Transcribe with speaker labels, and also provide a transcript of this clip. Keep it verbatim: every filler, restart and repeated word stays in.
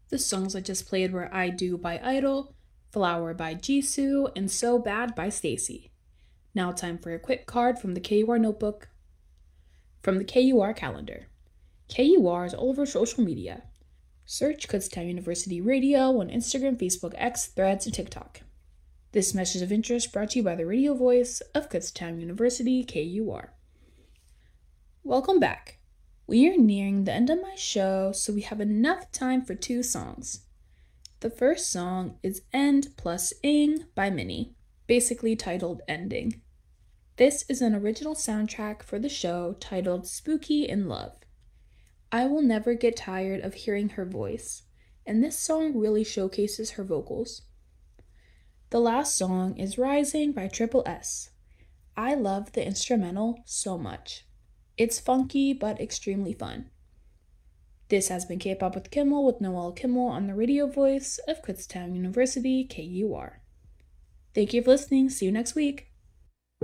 Speaker 1: The songs I just played were I Do by Idol, Flower by Jisoo, and So Bad by Stacy. Now time for a quick card from the K U R notebook. From the K U R calendar. K U R is all over social media. Search Kutztown University Radio on Instagram, Facebook, X, Threads, and TikTok. This message of interest brought to you by the radio voice of Kutztown University, K U R. Welcome back. We are nearing the end of my show, so we have enough time for two songs. The first song is End plus Ing by Minnie, basically titled Ending. This is an original soundtrack for the show titled Spooky in Love. I will never get tired of hearing her voice, and this song really showcases her vocals. The last song is Rising by Triple S. I love the instrumental so much. It's funky but extremely fun. This has been K-Pop with Kimmel with Noelle Kimmel on the radio voice of Kutztown University, K U R. Thank you for listening. See you next week.